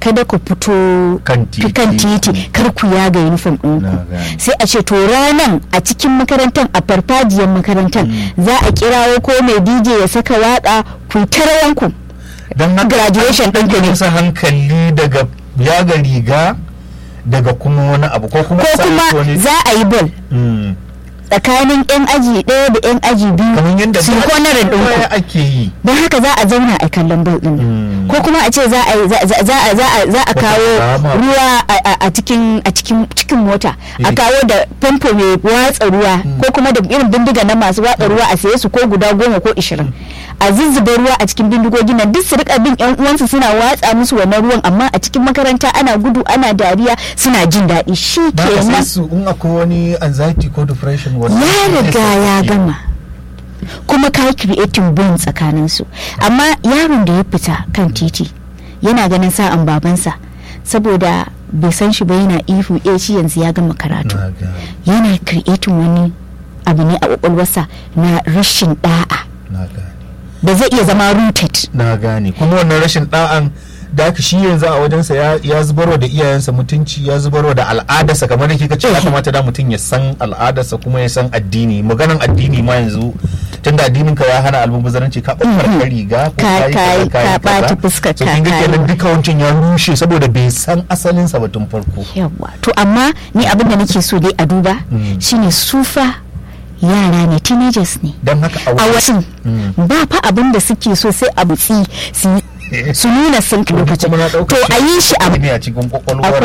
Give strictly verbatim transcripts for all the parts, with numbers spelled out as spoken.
kada ku fito kan titi, kar ku yaga uniform ɗinku. Sai a ce to ranan a cikin makarantar, a farfajiyar makarantar za a kirawo ko mai D J ya saka waka ku ta rawanku. Don haka graduation ɗinku ne. Kusa hankali daga yaga riga daga kuma wani abu ko kuma za a yi ball tsakanin yan aji ɗaya da yan aji biyu su konarin ɗinku ake yi. Don haka za a zauna a kallon ball ɗin ko kuma a ce za a kawo ruwa a cikin cikin mota, a kawo da famfo mai watsa ruwa ko kuma da irin bindiga na masu watsa ruwa a saye su ko guda goma ko ishirin, a zuzzuba ruwa a cikin bindigogin nan duk su rika bin yan uwansu suna watsa musu wannan ruwan, amma a cikin makaranta ana gudu ana dariya suna jin daɗi. Shi kenan su in akwai wani anxiety ko depression ya riga ya gama, kuma ka yi creating bond tsakanin su. Amma yaron da ya fita kan titi yana ganin sa'an babansa saboda bai san shi ba, yana ihu eh shi yanzu ya gama karatu, yana creating wani abu ne a kwakwalwarsa na rashin da'a da zai iya zama rooted. Na gane, kuma wannan rashin da'an da aka shi yanzu a wajensa ya zubarwa da iyayensa mutunci, ya zubarwa da al'adarsa, kamar da kika ce ya kamata da mutum ya san al'adarsa kuma ya san addini. Maganan addini ma yanzu tunda addinin ka ya hana almubazzaranci, ka ɓarɓar ka riga ko kai ka ɓata fuskar ka, kin ga kenan duka wancan ya rushe saboda bai san asalin sa ba tun farko. Yawa to amma ni abin da nake so dai a duba shine sufa yara ne, teenagers ne, don haka a wasu ba fa abin da suke so sai a butsi su su nuna sun lokacin to a yi shi a ne a cikin kwakwalwar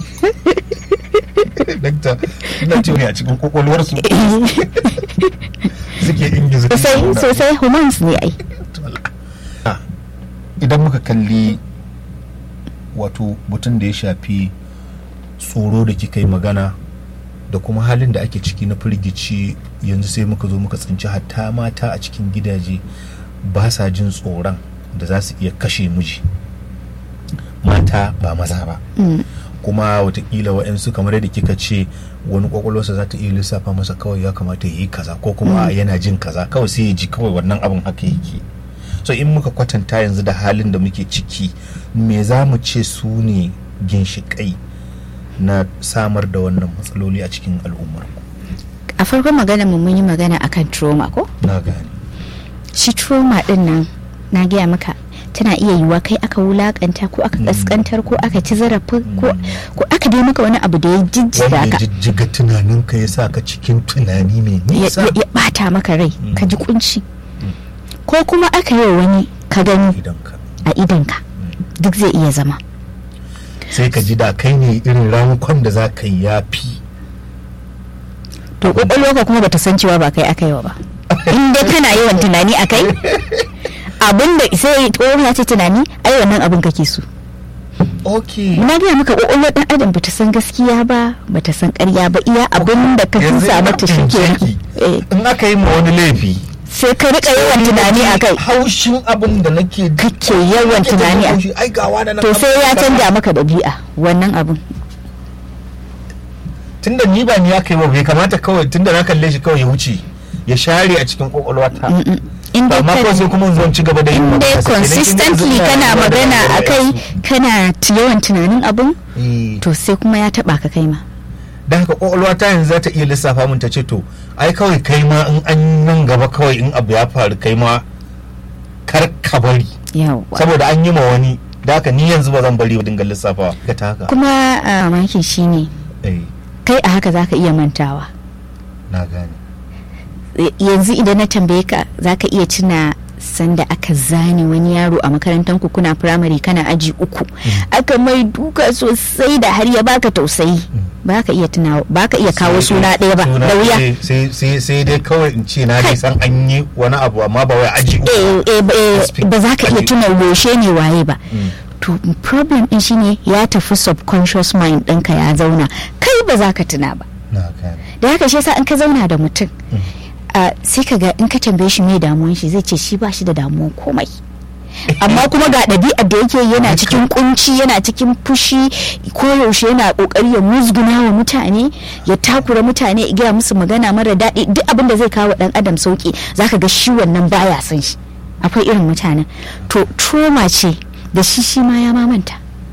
dakta ina ce ne a cikin kwakwalwar su suke ingiza sosai sosai humans ne ai. Idan muka kalli wato mutum da ya shafi tsoro da kika yi magana da kuma halin da ake ciki na firgici, yanzu sai muka zo muka tsinci hatta mata a cikin gidaje ba sa jin tsoron da za su iya kashe miji, mata ba maza ba. mm. Kuma watakila wa'yansu kamar yadda kika ce wani kwakwalwarsa za ta iya lissafa masa kawai ya kamata ya yi kaza ko kuma mm. yana jin kaza kawai sai ya ji kawai wannan abin haka yake. So in muka kwatanta yanzu da halin da muke ciki, me za mu ce su ne ginshiƙai na samar da wannan matsaloli a cikin al'ummar? A farkon magana mun yi magana akan trauma ko? Na gane. Shi trauma din nan na gaya maka tana iya yiwuwa kai aka wulakanta ko aka kaskantar ko aka ci zarafi ko aka dai maka wani abu da ya jijjiga ka, wanda jijjiga tunanin ka ya sa ka cikin tunani mai nisa, ya bata maka rai, ka ji kunci, ko kuma aka yi wani ka gani a idanka, duk zai iya zama. Sai ka ji da kai ne irin ramukan da za ka yi yafi, to kwakwalwa ka kuma bata san cewa ba kai aka yi wa ba. In dai kana yawan tunani a kai abinda sai tsohon ce tunani ai wannan abin kake so. Okay. Na gaya maka kwakwalwar dan adam bata san gaskiya ba, bata san ƙarya ba, iya abin da ka tusa mata shi ke. In aka yi ma wani laifi sai ka rika yawan tunani a kai, haushin abin da nake kake yawan tunani a to sai ya canja maka dabi'a wannan abin. Tunda ni ba ni ya kai ba, bai kamata kawai tunda na kalle shi kawai ya wuce ya share a cikin kwakwalwata. Inda amma ko sai kuma zan ci gaba da yin magana consistently kana magana akai kana yawan tunanin abun to sai kuma ya taba ka kai ma. Dan haka kwakwalwa ta yanzu za ta iya lissafa mun ta ce to ai kawai kai ma in an nan gaba kawai in abu ya faru kai ma kar ka bari, saboda an yi ma wani, da haka ni yanzu ba zan bari ba dinga lissafawa ga ta haka. Kuma maki shine kai a haka zaka iya mantawa. Na gane. Yanzu idan na tambaye ka zaka iya tuna sanda aka zane wani yaro a makarantar ku kuna primary kana aji uku, mm. aka mai duka sosai da har ya baka tausayi, mm. baka iya tunawa, baka iya kawo suna ɗaya ba da wuya. sai sai sai dai kawai in ce na ji san an yi wani abu amma ba wai aji uku eh eh ba za ka iya tuna yaushe ne waye ba. mm. To problem din shine ya tafi subconscious mind ɗinka ya zauna, kai ba za ka tuna ba. Da haka shi yasa in ka zauna da mutum, mm. Uh, sai ka ga in ka tambaye shi mai damuwan shi zai ce shi ba shi da damuwan komai, amma kuma ga ɗabi'ar da yake yana cikin kunci, yana cikin fushi, ko yaushe yana kokari ya musguna wa mutane, ya takura mutane, ya gaya musu magana mara daɗi, duk abin da zai kawo ɗan adam sauki zaka ga shi wannan baya son shi. Akwai irin mutanen to trauma ce da shi shi ma ya mamanta.